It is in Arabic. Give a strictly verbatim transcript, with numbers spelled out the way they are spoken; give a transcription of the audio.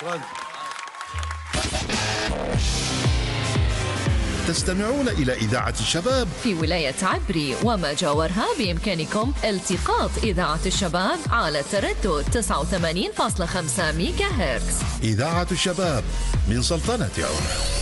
تستمعون إلى إذاعة الشباب في ولاية عبري وما جاورها. بإمكانكم التقاط إذاعة الشباب على التردد تسعة وثمانين فاصلة خمسة ميجا هرتز. إذاعة الشباب من سلطنة عمان.